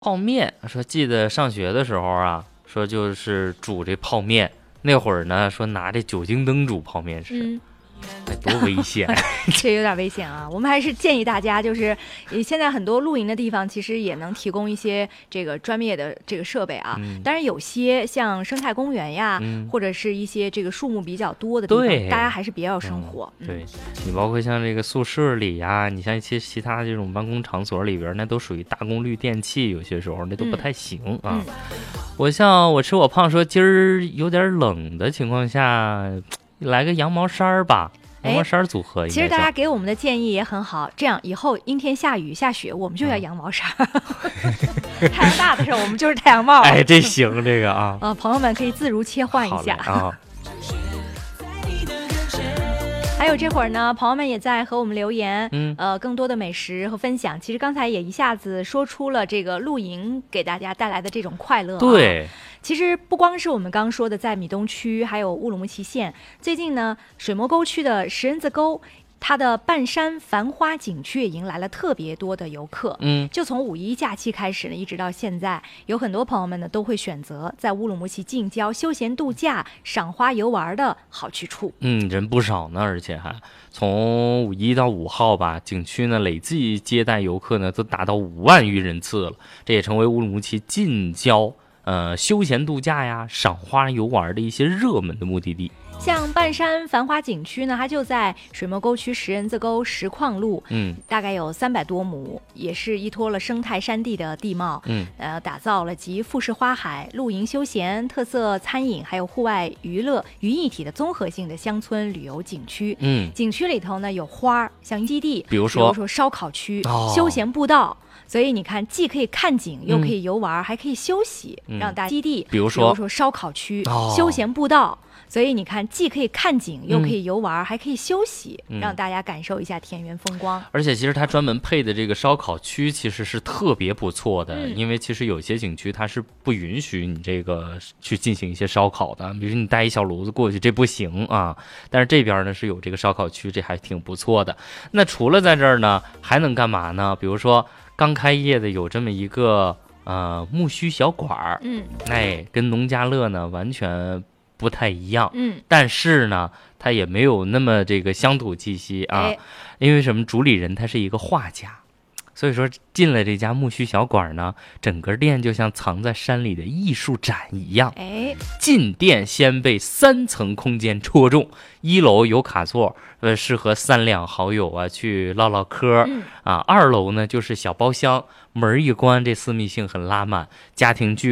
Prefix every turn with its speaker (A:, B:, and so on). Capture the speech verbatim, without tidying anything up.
A: 泡面，说记得上学的时候啊，说就是煮这泡面，那会儿呢说拿这酒精灯煮泡面吃，
B: 嗯，
A: 哎，多危险！
B: 这有点危险啊。我们还是建议大家，就是呃现在很多露营的地方其实也能提供一些这个专业的这个设备啊。
A: 嗯
B: 当然有些像生态公园呀，
A: 嗯
B: 或者是一些这个树木比较多的地
A: 对
B: 方，大家还是别要生火。嗯
A: 对，你包括像这个宿舍里呀、你像一些其他这种办公场所里边，那都属于大功率电器，有些时候那都不太行啊。
B: 嗯
A: 我像我吃我胖说今儿有点冷的情况下，来个羊毛衫儿吧。羊毛衫组合应该
B: 其实大家
A: 叫
B: 给我们的建议也很好，这样以后阴天下雨下雪，我们就要羊毛衫。太阳大的时候，我们就是太阳帽。
A: 哎，这行这个啊，
B: 呃，朋友们可以自如切换一
A: 好嘞
B: 下。
A: 啊。
B: 还有这会儿呢，朋友们也在和我们留言，
A: 嗯
B: 呃，更多的美食和分享。其实刚才也一下子说出了这个露营给大家带来的这种快乐、啊。
A: 对，
B: 其实不光是我们刚说的在米东区，还有乌鲁木齐县，最近呢，水磨沟区的石人子沟，它的半山繁花景区也迎来了特别多的游客。
A: 嗯，
B: 就从五一假期开始呢，一直到现在，有很多朋友们呢都会选择在乌鲁木齐近郊休闲度假、赏花游玩的好去处。
A: 嗯，人不少呢，而且还从五一到五号吧，景区呢累计接待游客呢都达到五万余人次了，这也成为乌鲁木齐近郊呃休闲度假呀、赏花游玩的一些热门的目的地。
B: 像半山繁花景区呢，它就在水磨沟区石人子沟石矿路，
A: 嗯
B: 大概有三百多亩，也是依托了生态山地的地貌，
A: 嗯
B: 呃，打造了集富士花海、露营休闲、特色餐饮还有户外娱乐于一体的综合性的乡村旅游景区。
A: 嗯，
B: 景区里头呢有花儿，像基地，
A: 比如说
B: 比如说烧烤区、
A: 哦
B: 休闲步道。所以你看，既可以看景，又
A: 嗯
B: 可以游玩，还可以休息，
A: 嗯
B: 让大家基地，
A: 比如说
B: 比如说烧烤区、
A: 哦
B: 休闲步道。所以你看，既可以看景，又可以游玩，
A: 嗯
B: 还可以休息，
A: 嗯
B: 让大家感受一下田园风光。
A: 而且其实它专门配的这个烧烤区其实是特别不错的，
B: 嗯
A: 因为其实有些景区它是不允许你这个去进行一些烧烤的，比如你带一小炉子过去，这不行啊。但是这边呢是有这个烧烤区，这还挺不错的。那除了在这儿呢，还能干嘛呢？比如说刚开业的有这么一个呃木须小馆儿，
B: 嗯
A: 哎，跟农家乐呢完全不太一样。
B: 嗯，
A: 但是呢，它也没有那么这个乡土气息啊，
B: 哎
A: 因为什么？主理人他是一个画家，所以说进了这家木须小馆呢，整个店就像藏在山里的艺术展一样。
B: 哎，
A: 进店先被三层空间戳中，一楼有卡座，呃，适合三两好友啊去唠唠嗑、
B: 嗯
A: 啊。二楼呢就是小包厢，门一关，这私密性很拉满，家庭剧。